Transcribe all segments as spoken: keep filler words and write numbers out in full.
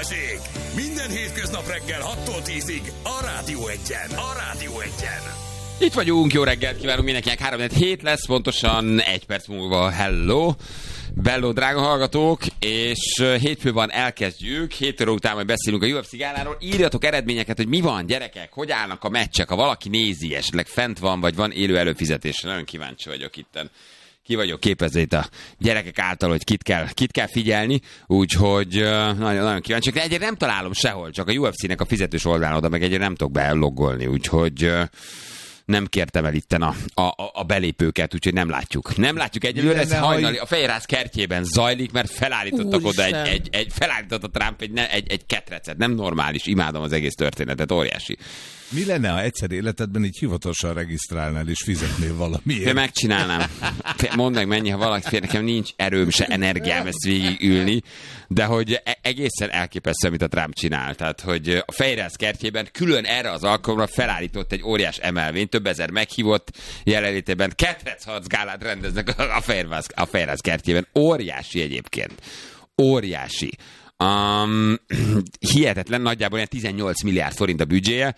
Balázsék! Minden hétköznap reggel hattól tízig a Rádió Egyen. A Rádió Egyen. Itt vagyunk, jó reggelt kívánunk mindenkinek, három hét lesz, pontosan egy perc múlva, hello! Bello, drága hallgatók, és hétfő van, elkezdjük, hét óra után majd beszélünk a u ef cé gáláról, írjatok eredményeket, hogy mi van, gyerekek, hogy állnak a meccsek, ha valaki nézi, esetleg fent van, vagy van élő előfizetésre, nagyon kíváncsi vagyok itten. Ki vagyok képezve itt a gyerekek által, hogy kit kell, kit kell figyelni, úgyhogy uh, nagyon, nagyon kíváncsi. De egyre nem találom sehol, csak a u ef cének a fizetős oldalán oda, meg egyre nem tudok beloggolni, úgyhogy uh, nem kértem el itten a, a, a belépőket, úgyhogy nem látjuk. Nem látjuk egyelőre, ez hajnali, a Fehérház kertjében zajlik, mert felállítottak Úristen. oda egy, egy, egy felállított a Trump egy, egy, egy ketrecet. Nem normális, imádom az egész történetet, óriási. Mi lenne, ha egyszer életedben így hivatalosan regisztrálnál és fizetnél valamiért? Én megcsinálnám. Mondd meg mennyi, ha valaki, nekem nincs erőm, se energiám ezt végigülni, de hogy egészen elképesztő, amit a Trump csinál. Tehát, hogy a Fehérház kertjében külön erre az alkalomra felállított egy óriás emelvényt, több ezer meghívott jelenlétében ketrecharc gálát rendeznek a Fehérház, a Fehérház kertjében. Óriási egyébként. Óriási. Um, hihetetlen, nagyjából ilyen tizennyolc milliárd forint a büdzséje,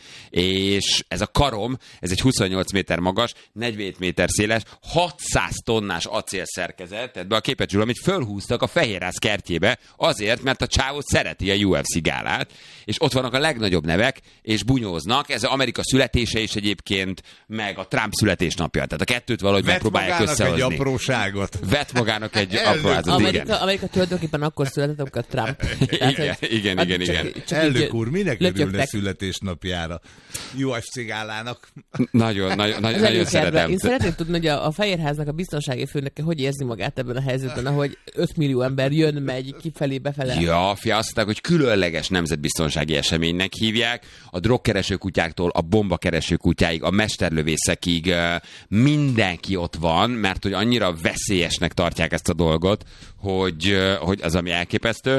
és ez a karom, ez egy huszonnyolc méter magas, negyvenhét méter széles, hatszáz tonnás acélszerkezet, tehát be a képet zsúl, amit fölhúztak a Fehérház kertjébe, azért, mert a csávó szereti a u ef cé gálát, és ott vannak a legnagyobb nevek, és bunyóznak, ez az Amerika születése is egyébként, meg a Trump születésnapja, tehát a kettőt valahogy Vett megpróbálják összehozni. Vett magának egy apróságot. Vett magának egy apróságot, Amerika, Amerika tulajdonképpen akkor született, amikor Trump. Tehát, igen, igen, igen, igen. Csak, csak elnök úr, minek örülne születésnapjára? u ef cé gálának. Nagyon, nagyon, nagyon, nagyon szeretem. Én szeretném tudni, hogy a, a Fehérháznak a biztonsági főnöke hogy érzi magát ebben a helyzetben, ahogy öt millió ember jön, megy kifelé, befele. Ja, fia, azt mondták, hogy különleges nemzetbiztonsági eseménynek hívják. A drogkereső kutyáktól a bombakereső kutyáig, a mesterlövészekig mindenki ott van, mert hogy annyira veszélyesnek tartják ezt a dolgot, hogy, hogy az, ami elképesztő.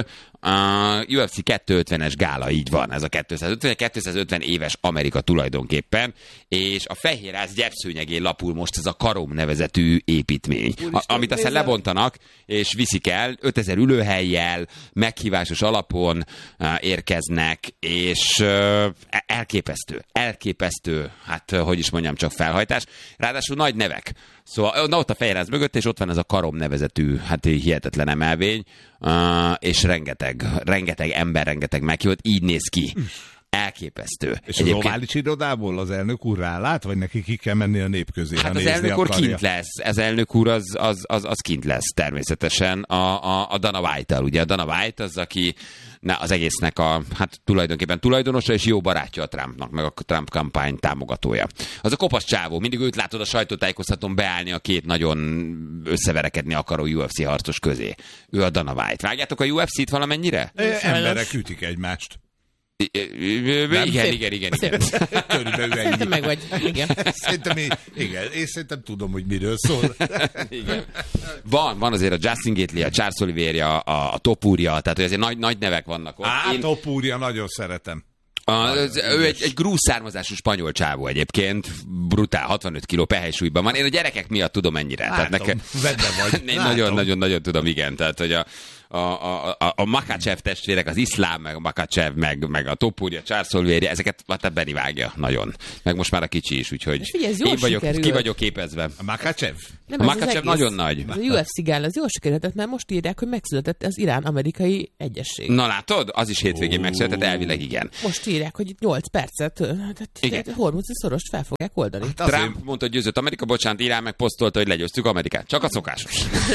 A u ef cé kétszázötvenes gála, így van, ez a kétszázötven, kétszázötven éves Amerika tulajdonképpen, és a Fehérház gyepszőnyegén lapul most ez a Karom nevezetű építmény, a, amit aztán lebontanak, és viszik el, ötezer ülőhellyel, meghívásos alapon uh, érkeznek, és uh, elképesztő, elképesztő, hát uh, hogy is mondjam, csak felhajtás, ráadásul nagy nevek. Szóval na, ott a Fehérház mögött, és ott van ez a Karom nevezetű, hát hihetetlen emelvény, uh, és rengeteg, rengeteg ember, rengeteg meghívott, így néz ki. Elképesztő. És az ovális irodából az elnök úr rálát, vagy neki ki kell menni a nép közé, hát ha az elnök úr akarja? Kint lesz. Az elnök úr az, az, az, az kint lesz természetesen a, a, a Dana White-tal. Ugye a Dana White az, aki na, az egésznek a, hát tulajdonképpen tulajdonosa és jó barátja a Trumpnak, meg a Trump kampány támogatója. Az a kopasz csávó, mindig őt látod a sajtótájékoztatón beállni a két nagyon összeverekedni akaró u ef cé harcos közé. Ő a Dana White. Vágjátok a u ef cét valamennyire? Emberek ütik egymást. Igen, igen, igen, igen, igen. Körülbelül ennyi. Szerintem meg vagy. Igen. Szerintem én, igen, én szerintem tudom, hogy miről szól. Igen. Van, van azért a Justin Gatley, a Charles Oliveira, a, a Topúria, tehát hogy azért nagy, nagy nevek vannak ott. Á, Én... Topúria, nagyon szeretem. A, az, ő egy, egy grúz származású spanyol csávó egyébként, brutál, hatvanöt kiló pehely-súlyban van. Én a gyerekek miatt tudom ennyire. Látom, tehát nekem... vagy. Én nagyon-nagyon tudom, igen. Tehát, hogy a, a, a, a, a Makachev testvérek, az iszlám, meg a Makachev, meg, meg a Topúria, Charles Oliveira, ezeket hát Benni vágja nagyon. Meg most már a kicsi is, úgyhogy figyelj, én vagyok, ki vagyok képezve. A Makachev? Nem, a Makachev nagyon nagy. Az a u ef cé gál, az jól sikerülhetett, mert most írják, hogy megszületett az Irán-amerikai egyesség. Na látod? Az is hétvégén oh. megszületett, elvileg igen. Most írják, hogy itt nyolc percet, hát Hormuzi szorost fel fogják oldani. Hát Trump azért... mondta, hogy győzött Amerika, bocsánat, Irán megposztolta, hogy legyőztük Amerikát. Csak a szokásos.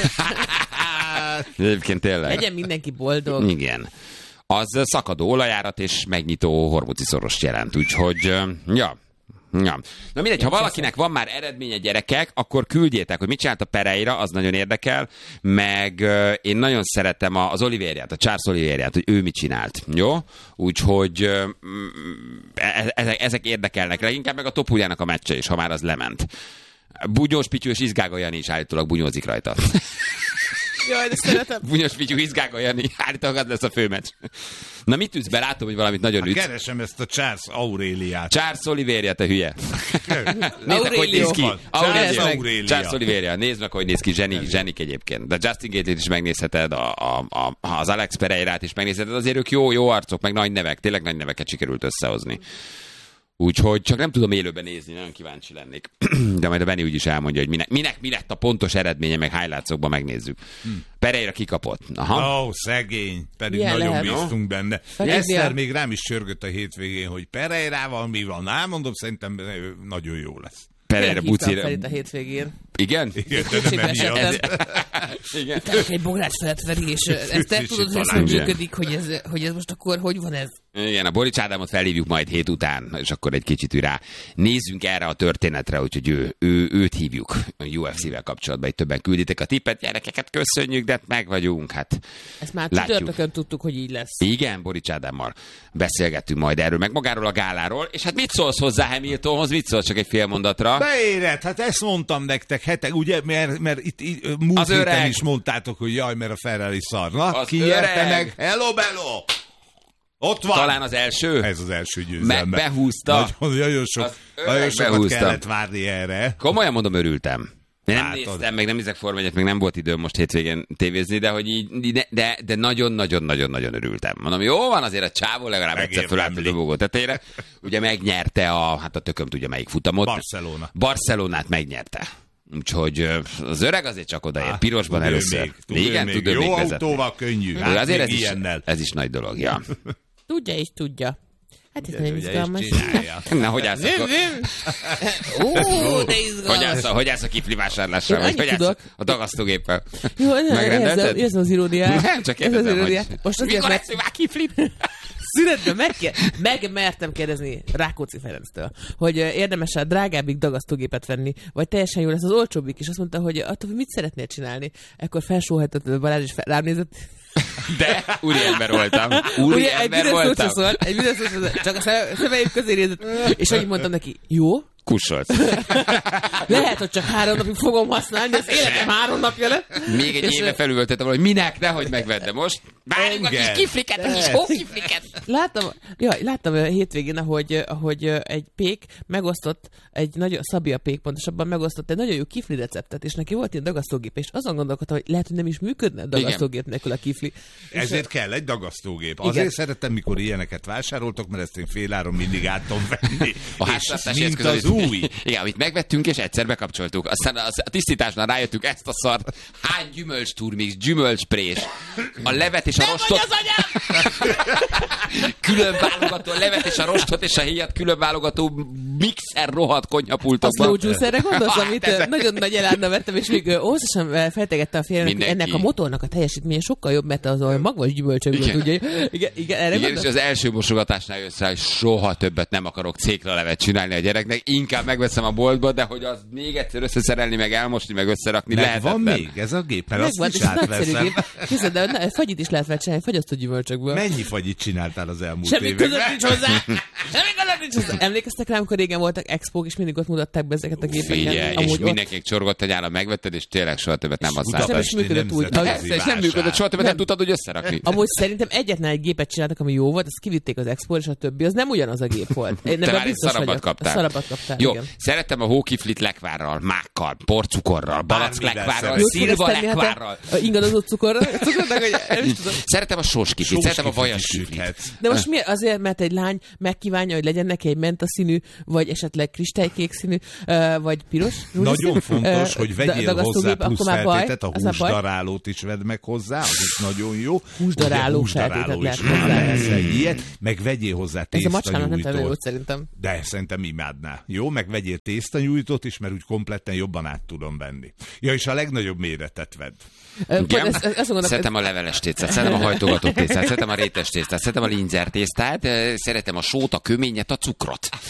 Egyébként tényleg. Legyen mindenki boldog. Igen. Az szakadó olajárat és megnyitó Hormuzi szorost jelent, úgyhogy, ja. Ja. Na mindegy, ha valakinek van már eredménye, gyerekek, akkor küldjétek, hogy mit csinált a Pereira, az nagyon érdekel, meg uh, én nagyon szeretem az Oliveirát, a Charles Oliveirát, hogy ő mit csinált, jó? Úgyhogy uh, ezek, ezek érdekelnek, leginkább meg a Topúriának a meccse is, ha már az lement. Bunyós Pityu és Izgága Jani is állítólag bunyózik rajta. Jaj, de szeretem. Bunyos figyú, izgák a Jani. Állítólag lesz a főmeccs. Na mit ütsz be? Látom, hogy valamit nagyon ütsz. Keresem ezt a Charles Auréliát. Charles Oliveria, te hülye. Nézd meg, hogy néz ki. Charles Aurelia. Aurelia. Charles Oliveria. Nézd meg, hogy néz ki. Zsenik, zsenik egyébként. De Justin Gatley-t is megnézheted, a, a, a, az Alex Pereirát is megnézheted. Azért ők jó, jó arcok, meg nagy nevek. Tényleg nagy neveket sikerült összehozni. Úgyhogy csak nem tudom élőben nézni, nagyon kíváncsi lennék. De majd a Benni úgyis elmondja, hogy minek, minek mi lett a pontos eredménye, meg highlightsokban megnézzük. Hmm. Pereira kikapott. Aha. Ó, oh, szegény. Pedig Milyen nagyon lehet, bíztunk no? benne. Fekete Eszter dia. még rám is sörgött a hétvégén, hogy Pereirával mi van. Nem mondom, szerintem ő nagyon jó lesz. Pereira bucira. Felit a hétvégén. Igen? Igen, de nem emiatt. Igen. Utána egy bogrács felettveri, és ezt te tudod, hogy ez talán. hogy működik, hogy ez, hogy ez most akkor hogy van ez? Igen, a Borics Ádámot felhívjuk majd hét után, és akkor egy kicsit rá nézzünk erre a történetre, úgyhogy ő, ő, őt hívjuk a U F C-vel kapcsolatban. Itt többen külditek a tippet, gyerekeket köszönjük, de meg vagyunk, hát Ezt már látjuk. csütörtökön tudtuk, hogy így lesz. Igen, Borics Ádámmal beszélgettünk majd erről, meg magáról a gáláról, és hát mit szólsz hozzá Hamiltonhoz, mit szólsz csak egy fél mondatra? Beérett, hát ezt mondtam nektek hetek, ugye, mert, mert itt, itt múlt Az héten öreg. is mondtátok, hogy jaj, mert a Ferrari szar. Na, Az ki nyerte öreg. meg? Hello, bello! Ott van! Talán az első? Ez az első győzelme. Meg behúzta. Nagyon, nagyon, sok, Az öreg nagyon sokat behúzta. kellett várni erre. Komolyan mondom, örültem. Én nem Látod. néztem, meg nem nézek Forma egyet, meg nem volt időm most hétvégén tévézni, de hogy így, de, de, de nagyon-nagyon-nagyon-nagyon örültem. Mondom, jó van, azért a csávó legalább egyszer fölállt a dobogó tetejére. Ugye megnyerte a, hát a tököm tudja melyik futamot. Barcelona. Barcelonát megnyerte. Úgyhogy ö, az öreg azért csak odaér, Á, pirosban tud ő először. még, tud ő Igen, még. tud ő Jó még vezetni. autóval könnyű. Ő Hát azért ez még is, ilyennel. ez is nagy dolog, ja. Tudja és tudja. Hát ez nagyon Ugye is izgalmas. csinálja. Na, hogy állsz akkor? Ó, de Hogy izgalmas. állsz, a- hogy állsz a kifli vásárlásra? Én Vagy annyit hogy állsz tudok. a dagasztógéppel? Jó, nem, Megrendelted? érzem, érzem az iróniát. Nem, csak Érzem az kérdezem, iróniát. hogy Most azért, mikor mert eszünk már kiflit? szünetben meg, meg mertem kérdezni Rákóczi Ferenctől, hogy ö, érdemes a drágábbik dagasztógépet venni, vagy teljesen jó lesz az olcsóbbik, és azt mondta, hogy attól, hogy mit szeretnél csinálni. Ekkor felsóhajtott Balázs, és fel, rám nézett. De úri ember voltam. Úri Ugye, egy ember büdös szót voltam. se szólt, egy büdös szót se szólt, csak a szeme- szemeim közé nézett, és annyit mondtam neki, jó, Kussolt. lehet, hogy csak három napig fogom használni, az életem három napja lett. Még egy És, éve ö, felültettem, hogy minek, nehogy megvedd, de most várjuk a kis Engedd. kifliket, a kis hókifliket. Láttam, jaj, láttam a hétvégén, ahogy, ahogy egy pék megosztott, egy nagyon, Szabi a pék pontosabban megosztott egy nagyon jó kifli receptet, és neki volt ilyen dagasztógép, és azon gondolkodtam, hogy lehet, hogy nem is működne a dagasztógép nélkül a kifli. Ezért kell egy dagasztógép. Igen. Azért szeretem, mikor ilyeneket vásároltok, mert ezt én féláron mindig át tudom venni. A És háztartási mint eszköz, az amit- új. Igen, amit megvettünk, és egyszer bekapcsoltuk. Aztán az, a tisztításnál rájöttünk, ezt a szart. Hány gyümölcs turmix, gyümölcsprés. A levet és a rostot. Külön válogató, a levet és a rostot és a héjat külön válogató mixer rohadt A konyhapultokban. slow juicerre gondolsz, Hát amit ezek- ö, nagyon nagy elárna vettem, és még ö, óvatosan fejtegette a férjemnek, hogy Mindenki. ennek a motornak a teljesítménye sokkal jobb, mert az olyan magvas gyümölcsökből Igen. tudja. Igen, igen, erre Igen, és gondolsz? az első mosogatásnál jössz rá, hogy soha többet nem akarok cékra levet csinálni a gyereknek, inkább megveszem a boltba, de hogy az még egyszer összeszerelni, meg elmosni, meg összerakni Meg lehetetlen. van még ez a gép, mert Megvan, azt és is ez nagyszerű átveszem. gép. Képzeld, de ne, fagyit is lehet vele csinálni, fagyasztó gyümölcsökből. Mennyi fagyit csináltál az elmúlt Semmi években? között nincs hozzá! Semmi között nincs hozzá! Emlékeztek rá, amikor régen voltak expók, és mindig ott mutatták be ezeket a gépeket? Figyelj, és Amúgy ott- mindenkinek csorgott egy állam, megvetted, és tényleg soha többet nem használtad. nem is Budapesti működött úgy, Nemzetközi Persze, és nem Vásár. működött, soha többet nem Nem. tudtad, hogy összerakni. Amúgy szerintem egyetlen egy gépet csináltak, ami jó volt, azt kivitték az expóra, és a többi, az nem ugyanaz a gép volt. Én Te ebben már egy biztos szarabbat vagyok. kaptál. Szarabbat kaptál, Jó, igen. szerettem a hókiflit lekvárral, mákkal, porcukorral, balack Bármivel lekvárral, szeretem. szilva Jó, tudod, lekvárral. a ingadozott cukorra, cukornak, hogy nem is tudom. Szeretem a sóskiflit, szeretem a vajas kiflit. Sóskiflit. De most miért? Azért, mert egy lány megkívánja, hogy legyen neki egy menta színű, vagy esetleg kristálykék színű, ö, vagy piros, rózsaszínű, Nagyon fontos, ö, hogy da- vegyél hozzá dagasztógép, plusz akkor már baj, feltétet, a az már baj. húsdarálót is vedd meg hozzá, az is nagyon jó. Húsdaráló Ugye, feltétet lehet is hozzá. lesz egy ilyet, meg vegyél hozzá Ez a macskának nem tenni tésztanyújtót. jót szerintem. De szerintem imádná. Jó, meg vegyél tésztanyújtót is, mert úgy kompletten jobban át tudom venni. Ja, és a legnagyobb méretet vedd. Ö, pont Igen? ezt- ezt gondolom, Szeretem a leveles tésztát, szeretem a hajtogatott tésztát, szeretem a rétes tésztát, szeretem a linzer tésztát, eh, szeretem a sót, a köményet, a cukrot, a Fel- port,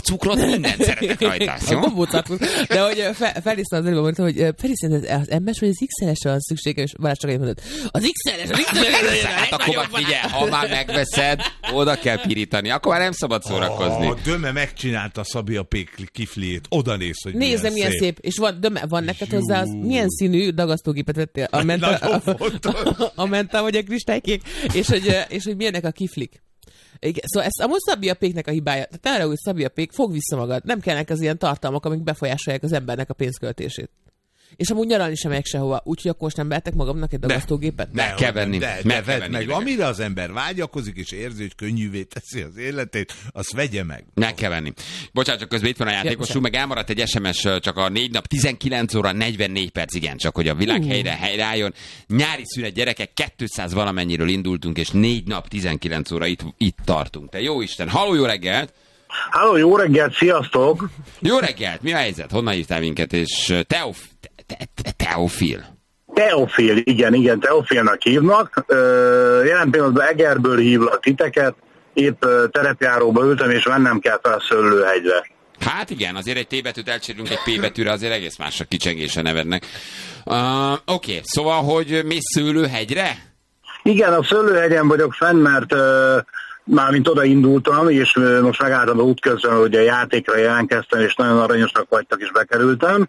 cukrot, mindent szeretek rajta. A gombócát. De hogy fel, Felisztán az előbb mondta, hogy Felisztán, az em es vagy az iksz el-esre van szüksége, és Balázs csak egy mondott, az iksz el-es, az iksz el-es, hát akkor már figyelj, ha már megveszed, oda kell pirítani, akkor már nem szabad szórakozni. A Döme megcsinálta Szabi a pék kifliét, oda néz, hogy nézd, milyen, milyen szép. szép. És van, Döme, van neked Jú. hozzá, az, milyen színű dagasztógépet vettél? A mentál, a, a, a mentál vagy a kristálykék, és hogy, és hogy milyenek a kiflik. Igen, szóval ez amúgy Szabi a péknek a hibája. Tehát arra, hogy Szabi a pék, fog vissza magad. Nem kellnek az ilyen tartalmak, amik befolyásolják az embernek a pénzköltését. És amúgy nyaralni sem megyek sehova. Úgyhogy akkor most nem vehetek magamnak egy dagasztógépet? Ne, ne kell venni. De, de vedd meg. meg. Amire az ember vágyakozik és érzi, hogy könnyűvé teszi az életét, azt vegye meg. Ne kell venni. Bocsánat, csak közben itt van a játékosú, meg elmaradt egy es em es csak a négy nap, tizenkilenc óra, negyvennégy perc, igen, csak hogy a világ uh. helyre helyreálljon. Nyári szünet, gyerekek, kétszáz valamennyiről indultunk, és négy nap, tizenkilenc óra itt, itt tartunk. Te jó Isten. Halló, jó reggelt! Halló, jó reggelt, sziasztok! Jó reggelt, mi a helyzet? Honnan hívtál minket? És Teof... Teofil. Teofil, igen, igen, Teofilnak hívnak. Jelen pillanatban Egerből hívlak titeket, épp terepjáróba ültem, és mennem kell fel a Szőlőhegyre. Hát igen, azért egy T betűt elcsérünk egy P betűre, azért egész más a kicsengés a nevednek. Uh, Oké, okay, szóval, hogy mész Szőlőhegyre? Igen, a Szőlőhegyen vagyok fenn, mert uh, mármint oda indultam, és uh, most megálltam a útközben, hogy a játékra jelentkeztem, és nagyon aranyosak vagytok, és bekerültem.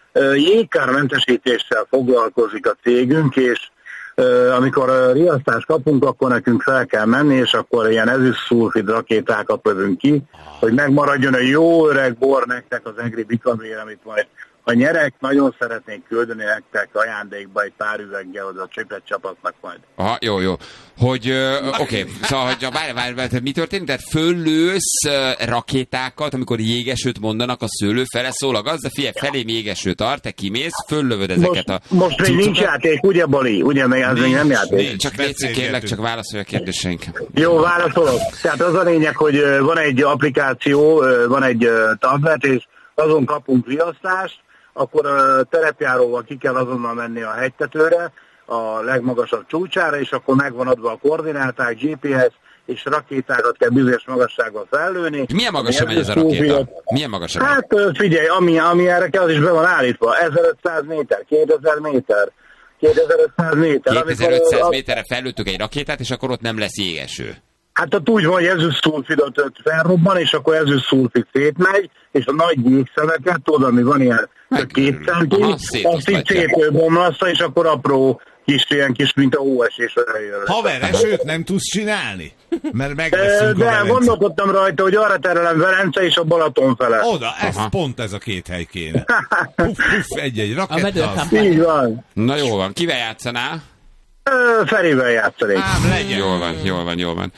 Jégkármentesítéssel foglalkozik a cégünk, és uh, amikor riasztást kapunk, akkor nekünk fel kell menni, és akkor ilyen ezüst-szulfid rakétákat lövünk ki, hogy megmaradjon a jó öreg bor nektek az egri bikabér, amit majd a nyerek, nagyon szeretnék küldeni nektek ajándékba egy pár üveggel oda a csipet csapatnak majd. Aha, jó, jó. Hogy, uh, oké, okay. Szóval, hogy várj, várj, várj, mi történik? Tehát föllősz uh, rakétákat, amikor jégesőt mondanak a szőlő fele, szól a gazda, figyelj, felém jégeső tart, te kimész, föllövöd ezeket most, a... Most még nincs játék, ugye Bali? Ugye még ez még nem játék? Nincs, csak légy kérlek, csak válaszolj a kérdéseinket. Jó, válaszolok. Tehát az a lényeg, hogy van egy applikáció, van egy tablet, és azon kapunk riasztást, akkor a terepjáróval ki kell azonnal menni a hegytetőre, a legmagasabb csúcsára, és akkor megvan adva a koordináták, gé pé es, és rakétákat kell bizonyos magasságban fellőni. Milyen magasra megy ez a rakéta? Milyen magasra megy? Hát figyelj, ami, ami erre kell, az is be van állítva. ezerötszáz méter, kétezer méter, kétezer-ötszáz méter. kétezer-ötszáz a... méterre fellőttük egy rakétát, és akkor ott nem lesz jégeső. Hát ott úgy van, hogy ezüst-szulfidot felrobban, és akkor ezüst-szulfid szétmegy, és a nagy jégszemeket, tudod, ami van ilyen két centi, azt így szétbomlaszta, és akkor apró kis ilyen kis, mint a hóesés. Haver, esőt nem tudsz csinálni? Mert megveszünk de, a Velence. Gondolkodtam rajta, hogy arra terelem Velence és a Balaton fele. Oda, ez Aha. pont ez a két hely kéne. Puff, puff, egy-egy raketta. Így van. Na jó van, kivel játszanál? Ferivel játszanék. Ám legyen. Jól van, jól van, jól van.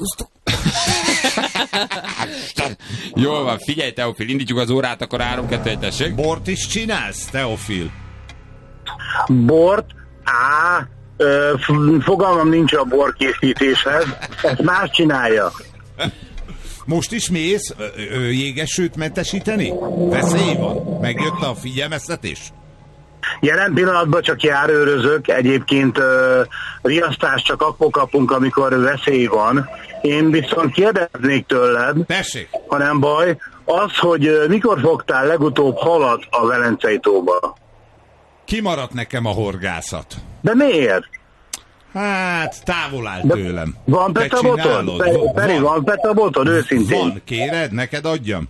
Jól van, figyelj Teofil, indítjuk az órát, akkor három kettő egy, tessék. Bort is csinálsz, Teofil? Bort? Á, ö, fogalmam nincs a borkészítéshez. Ezt más csinálja. Most is mész ö, ö, jégesőt mentesíteni? Veszély van? Megjött a figyelmeztetés? Jelen pillanatban csak járőrözök, egyébként uh, riasztást csak akkor kapunk, amikor veszély van. Én viszont kérdeznék tőled, Tessék. ha nem baj, az, hogy uh, mikor fogtál legutóbb halat a Velencei tóba? Kimaradt nekem a horgászat. De miért? Hát, távol áll De tőlem. Van petabotod? Peri, van, van petabotod, őszintén? Van, kéred? Neked adjam?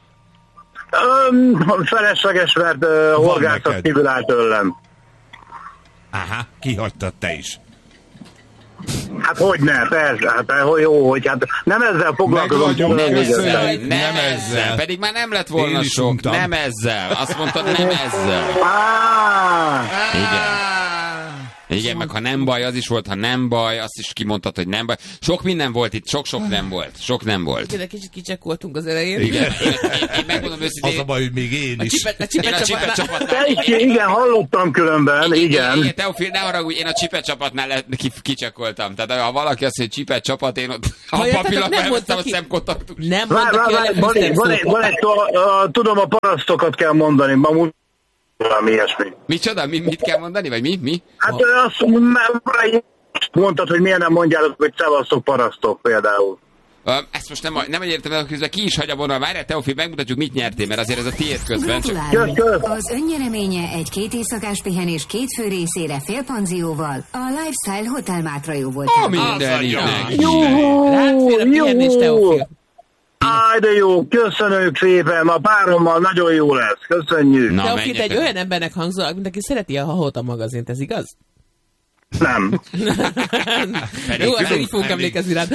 Um, felesleges, mert uh, horgászat kívül áll tőlem. Aha, kihagytad te is. Hát hogyne, persze, hát jó, hogy hát nem ezzel foglalkozom. Nem, nem, ezzel, nem, nem ezzel, pedig már nem lett volna sok, untam. Nem ezzel, azt mondtad, nem ezzel. Ah, igen. Igen, meg ha nem baj, az is volt, ha nem baj, azt is kimondtad, hogy nem baj. Sok minden volt itt, sok-sok nem volt. Sok nem volt. Igen, kicsit kicsekkoltunk az elején. Igen. Én, én, én megmondom őszintén. Az a baj, hogy még én is. A csipet, a csipet, én a csipet csapatnál. Igen, hallottam különben, igen. Igen, Teofil, ne haragudj, én a csipet csapatnál le, ki, kicsekkoltam. Tehát ha valaki azt mondja, hogy csipet csapat, én ott a papillat felvettem a szemkontaktus. Nem mondta ki a Van egy, tudom, a parasztokat kell mondani, amúgy valami ilyesmi. Micsoda? Mi, mit kell mondani? Vagy mi? mi? Hát azt mondtad, hogy miért nem mondjátok, hogy szevasztok parasztok például. Ezt most nem, nem értem, hogy közben ki is hagy a vonal. Várjál, Teofil, megmutatjuk, mit nyertél, mert azért ez a tiéd közben. Gratulálunk! Az önnyereménye egy két éjszakás pihenés két fő részére félpanzióval a Lifestyle Hotel Mátra jó volt. Ó, minden így. Jó, jó. Áj, de jó, köszönjük szépen, a párommal nagyon jó lesz, köszönjük. Na, Teofil, egy olyan embernek hangzol, mint aki szereti a Hahota magazint, ez igaz? Nem. Jó, azért így fogunk emlékezni rád.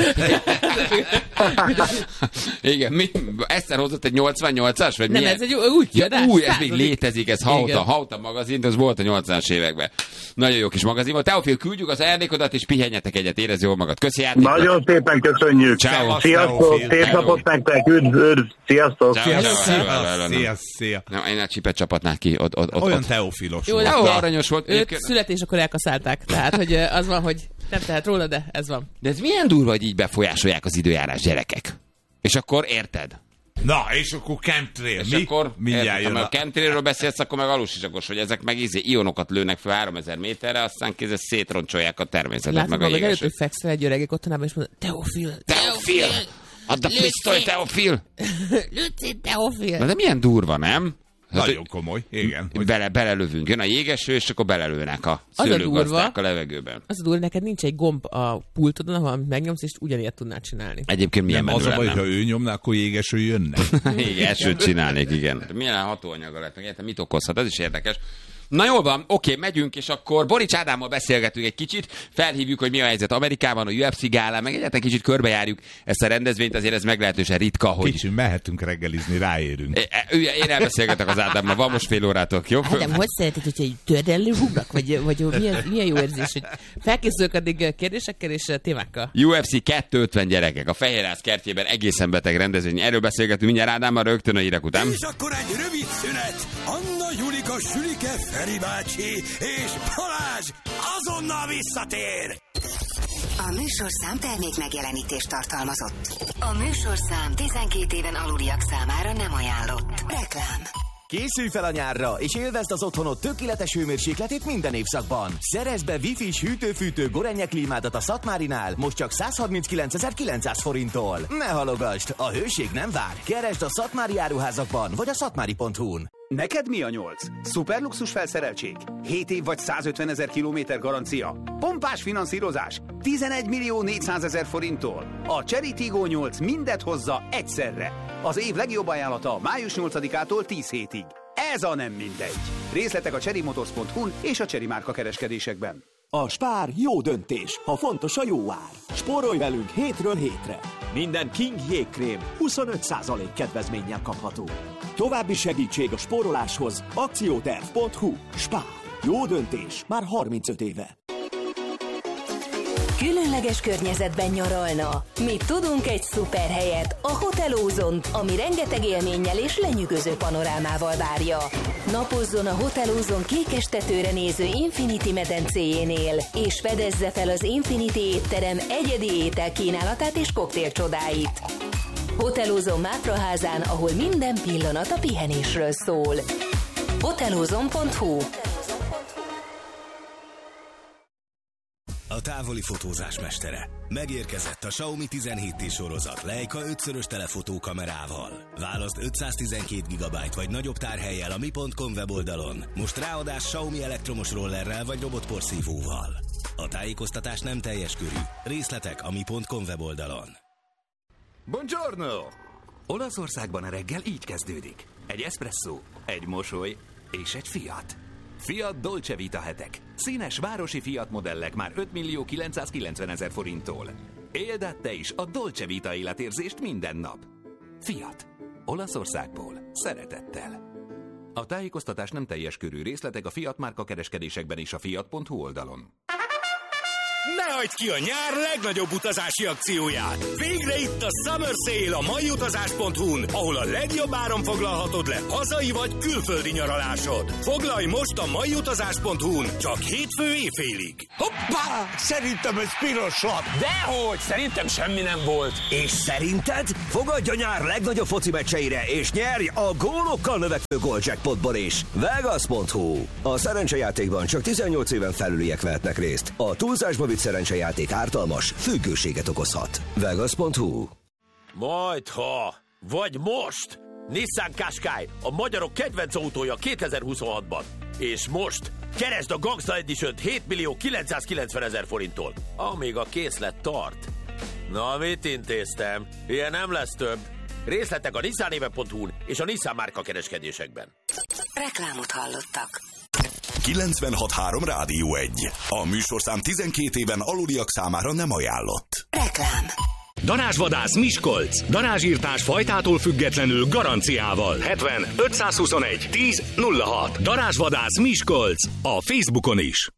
Igen, mi, Eszter hozott egy nyolcvannyolcas? Vagy nem, milyen? ez egy új kiadás. Ja, új, ez még létezik, ez Hauta, Hauta magazin, az volt a nyolcvanas években. Nagyon jó kis magazin volt. Teofil, küldjük az ajándékodat, és pihenjetek egyet, érezd jól magad. Köszi játékot. Nagyon szépen köszönjük. Ciao. Sziasztok, szép napot nektek, üdv, üdv, sziasztok. Szia. Én a csipet csapatnál ki. Ott, ott, Olyan ott. Teofilos jó, volt. Jó, aranyos volt. Őt születésekor elkaszálták, tehát hogy az van, hogy nem tehet róla, de ez van. De ez milyen durva, hogy így befolyásolják az időjárás gyerekek. És akkor érted? Na, és akkor chemtrail. És Mi? akkor Mindjárt jön ha a... a chemtrailről beszélsz, akkor meg alussisakos, hogy ezek meg ízé, ionokat lőnek fel háromezer méterre, aztán kézzel szétroncsolják a természetet, Látom, meg a meg előtt, jégesőt. hogy fekszel egy öregek otthonában, és mondod, Teofil, Teofil! Add a pisztoly, Teofil! Lőtt Teofil! Na de milyen durva, nem? Nagyon komoly, igen. Hogy... Bele, belelövünk, jön a jégeső, és akkor belelőnek a Az a szőlőgazdák a levegőben. Az a durva, neked nincs egy gomb a pultodon, ahol megnyomsz, és ugyanilyet tudnád csinálni. Egyébként milyen Nem, az menő a baj, lenne. ha ő nyomná, akkor jégeső jönne. Igen, esőt csinálnék, igen. Milyen hatóanyaga lett, meg értem, mit okozhat, ez is érdekes. Na jól van, oké, megyünk, és akkor Borics Ádámmal beszélgetünk egy kicsit, felhívjuk, hogy mi a helyzet Amerikában, a U F C gálán, meg egyáltalán kicsit körbejárjuk ezt a rendezvényt, azért ez meglehetősen ritka, hogy... Kicsit mehetünk reggelizni, ráérünk. É, én elbeszélgetek az Ádámmal, van most fél órától, jó? Ádám, hogy szereted, hogyha egy tördelő rúgnak, vagy, vagy milyen, milyen jó érzés, hogy felkészülök addig kérdésekkel és témákkal? U F C kétszázötven gyerekek, a Fehérház kertjében egészen beteg rendezvény. Erről beszélgetünk mindjárt Ádámmal rögtön a hírek után. És akkor egy rövid szünet. Anna, Julika, Sülike, Feri bácsi és Balázs azonnal visszatér! A műsorszám termék megjelenítést tartalmazott. A műsorszám tizenkét éven aluliak számára nem ajánlott. Reklám. Készülj fel a nyárra, és élvezd az otthonod tökéletes hőmérsékletét minden évszakban. Szerezd be Wi-Fi-s hűtő-fűtő Gorenje klímádat a Szatmárinál, most csak százharminckilencezer-kilencszáz forinttól. Ne halogasd, a hőség nem vár. Keresd a Szatmári áruházakban, vagy a szatmári pont hu-n. Neked mi a nyolc? Szuperluxus felszereltség? hét év vagy százötvenezer kilométer garancia? Pompás finanszírozás? tizenegy millió négyszázezer forinttól? A Chery Tiggo nyolc mindet hozza egyszerre. Az év legjobb ajánlata május nyolcadikától tíz hétig. Ez a nem mindegy. Részletek a chery motors pont hu-n és a Chery márka kereskedésekben. A Spár jó döntés, ha fontos a jó ár. Spórolj velünk hétről hétre. Minden King jégkrém huszonöt százalék kedvezménnyel kapható. További segítség a spóroláshoz akcióterv pont hu. Spár. Jó döntés már harmincöt éve. Különleges környezetben nyaralna. Mi tudunk egy szuper helyet, a Hotel Ozont, ami rengeteg élménnyel és lenyűgöző panorámával várja. Napozzon a Hotel Ozon kékes tetőre néző Infinity medencéjénél, és fedezze fel az Infinity étterem egyedi ételkínálatát és koktél csodáit. Hotel Ozon Mátraházán, ahol minden pillanat a pihenésről szól. hotelozon pont hu. A távoli fotózás mestere. Megérkezett a Xiaomi tizenhét T sorozat Leica ötszörös telefonó kamerával. Válaszd ötszáztizenkét gigabyte vagy nagyobb tárhellyel a mi pont com weboldalon. Most ráadás Xiaomi elektromos rollerrel vagy robotporszívóval. A tájékoztatás nem teljes körű. Részletek a mi pont com weboldalon. Buongiorno! Olaszországban a reggel így kezdődik. Egy espresszó, egy mosoly és egy Fiat. Fiat Dolce Vita hetek. Színes városi Fiat modellek már öt millió kilencszázkilencven ezer forinttól. Éld át te is a Dolce Vita életérzést minden nap. Fiat. Olaszországból. Szeretettel. A tájékoztatás nem teljes körű. Részletek a Fiat márka kereskedésekben és a fiat pont hu oldalon. Ne hagyd ki a nyár legnagyobb utazási akcióját! Végre itt a Summer Sale a maiutazás pont hu-n, ahol a legjobb áron foglalhatod le hazai vagy külföldi nyaralásod. Foglalj most a maiutazás pont hu-n, csak hétfő éjfélig. Hoppá! Szerintem ez piros lap! Dehogy! Szerintem semmi nem volt. És szerinted? Fogadj a nyár legnagyobb foci meccseire, és nyerj a gólokkal növekvő Goldjackpotból is. Vegas pont hu. A szerencsejátékban csak tizennyolc éven felüliek vehetnek részt. A túlzásba vitt szerencsejáték ártalmas, függőséget okozhat. Vegas pont hu. Majd ha, vagy most! Nissan Qashqai, a magyarok kedvenc autója kétezer-huszonhatban. És most keresd a Gangsta Edition-t hét millió kilencszázkilencvenezer forinttól, amíg a készlet tart. Na, mit intéztem? Ilyen nem lesz több. Részletek a nissanéve pont hu-n és a Nissan márka kereskedésekben. Reklámot hallottak. kilencvenhat három Rádió egy. A műsorszám tizenkét éven aluliak számára nem ajánlott. Reklám. Darázsvadász Miskolc. Darázsírtás fajtától függetlenül garanciával. hetven ötszázhuszonegy tíz nulla hat. Darázsvadász Miskolc. A Facebookon is.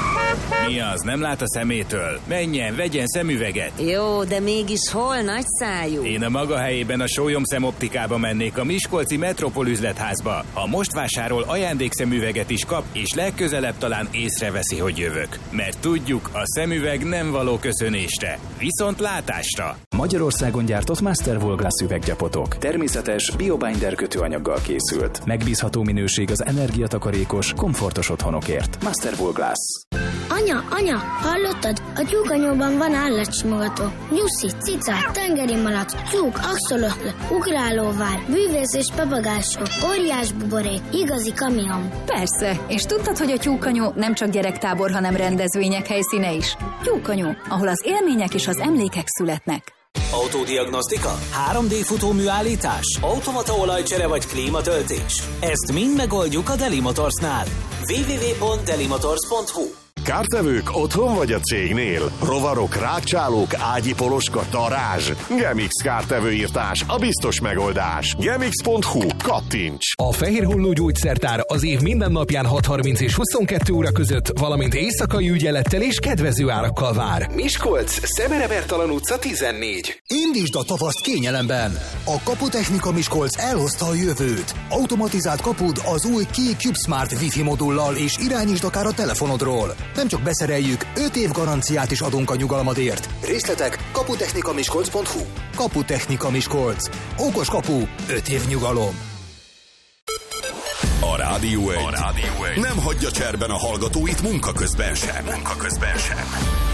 Mi az, nem lát a szemétől? Menjen, vegyen szemüveget! Jó, de mégis hol nagy szájú? Én a maga helyében a Sólyom Szemoptikába mennék, a miskolci Metropol üzletházba. Ha most vásárol, ajándékszemüveget is kap, és legközelebb talán észreveszi, hogy jövök. Mert tudjuk, a szemüveg nem való köszönésre, viszont látásra. Magyarországon gyártott Masterwool Glass üveggyapotok. Természetes, biobinder kötőanyaggal készült. Megbízható minőség az energiatakarékos, komfortos otthonokért. Masterwool Glass. Anya, anya, hallottad? A tyúkanyóban van állatsimogató. Nyuszi, cicák, tengeri malac, tyúk, axolotl, ugrálóvár, bűvész és papagások, óriás buborék, igazi kamion. Persze, és tudtad, hogy a tyúkanyó nem csak gyerektábor, hanem rendezvények helyszíne is? Tyúkanyó, ahol az élmények és az emlékek születnek. Autódiagnosztika? három dé futóműállítás? Automata olajcsere vagy klímatöltés? Ezt mind megoldjuk a Delimotors-nál. double-u double-u double-u pont delimotors pont hu. Kártevők otthon vagy a cégnél? Rovarok, rákcsálók, ágyi poloska, darázs? Gemix kártevőírtás, a biztos megoldás. gemix pont hu. Kattints! A Fehér Holló Gyógyszertár az év minden napján hat harminc és huszonkettő óra között, valamint éjszakai ügyelettel és kedvező árakkal vár. Miskolc, Szemere Bertalan utca tizennégy. Indítsd a tavaszt kényelemben! A Kaputechnika Miskolc elhozta a jövőt. Automatizált kapud az új Key CubeSmart Wi-Fi modullal, és irányítsd akár a telefonodról. Nem csak beszereljük, öt év garanciát is adunk a nyugalmadért. Részletek kaputechnika miskolc pont hu. Kaputechnika Miskolc. Okos kapu, öt év nyugalom. A Rádió egy nem hagyja cserben a hallgatóit munka közben sem. Munka közben sem.